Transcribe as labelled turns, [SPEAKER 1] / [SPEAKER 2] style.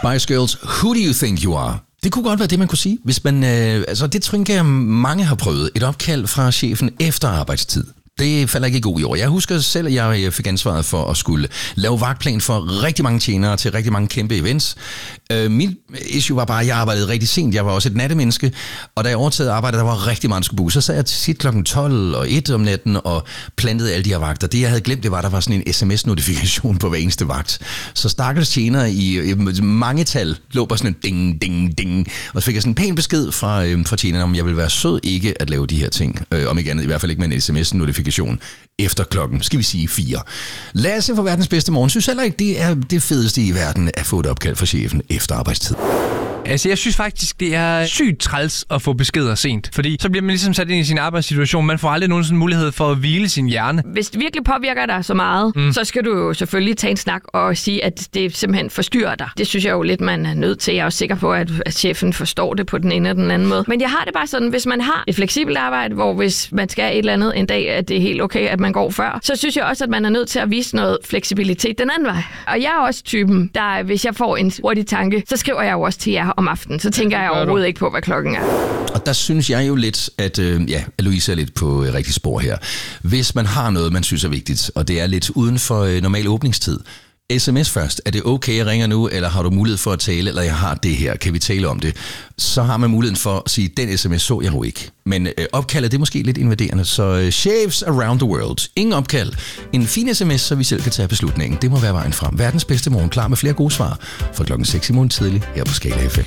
[SPEAKER 1] Spice Girls, Who Do You Think You Are? Det kunne godt være det, man kunne sige. Hvis man, det tænker jeg, mange har prøvet. Et opkald fra chefen efter arbejdstid. Det falder ikke i god jord. Jeg husker selv, at jeg fik ansvaret for at skulle lave vagtplan for rigtig mange tjenere til rigtig mange kæmpe events. Mit issue var bare, at jeg arbejdede rigtig sent. Jeg var også et nattemenneske, og da jeg overtagede arbejdet, der var rigtig meget, der skulle bruge. Så sad jeg til sit kl. 12 og 1 om natten og plantede alle de her vagter. Det, jeg havde glemt, det var, at der var sådan en sms-notifikation på hver eneste vagt. Så stakkels tjenere i mange tal lå bare sådan en ding, ding, ding. Og så fik jeg sådan en pæn besked fra tjenerne, om jeg ville være sød ikke at lave de her ting. Om ikke andet, i hvert fald ikke med en sms-notifikation efter klokken, skal vi sige 4. Lasse fra Verdens Bedste Morgen synes heller ikke, det er det fedeste i verden at få et opkald fra chefen efter arbejdstid.
[SPEAKER 2] Altså, jeg synes faktisk, det er sygt træls at få beskeder sent. Fordi så bliver man ligesom sat ind i sin arbejdssituation. Man får aldrig nogen sådan mulighed for at hvile sin hjerne.
[SPEAKER 3] Hvis det virkelig påvirker dig så meget, så skal du jo selvfølgelig tage en snak og sige, at det simpelthen forstyrrer dig. Det synes jeg jo lidt, man er nødt til. Jeg er også sikker på, at chefen forstår det på den ene eller den anden måde. Men jeg har det bare sådan, hvis man har et fleksibelt arbejde, hvor hvis man skal et eller andet en dag, at det er helt okay, at man går før, så synes jeg også, at man er nødt til at vise noget fleksibilitet den anden vej. Og jeg er også typen, der hvis jeg får en hurtig tanke, så skriver jeg jo også til jer om aftenen. Så tænker jeg overhovedet ikke på, hvad klokken er. Og
[SPEAKER 1] der synes jeg jo lidt, at Louise er lidt på rigtig spor her. Hvis man har noget, man synes er vigtigt, og det er lidt uden for normal åbningstid, sms først. Er det okay, jeg ringer nu, eller har du mulighed for at tale, eller jeg har det her, kan vi tale om det? Så har man muligheden for at sige, den sms så jeg jo ikke. Men opkaldet, det er måske lidt invaderende, så chefs around the world. Ingen opkald. En fin sms, så vi selv kan tage beslutningen. Det må være vejen frem. Verdens Bedste Morgen, klar med flere gode svar fra klokken 6 i morgen tidlig her på Skala FM.